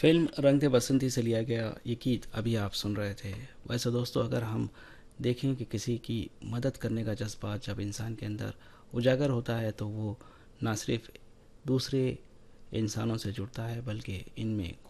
Film रंग दे बसंती से लिया गया ये गीत अभी आप सुन रहे थे। वैसे दोस्तों, अगर हम देखें कि किसी की मदद करने का जज्बा जब इंसान के अंदर उजागर होता है तो वो ना सिर्फ दूसरे इंसानों से जुड़ता है बल्कि इनमें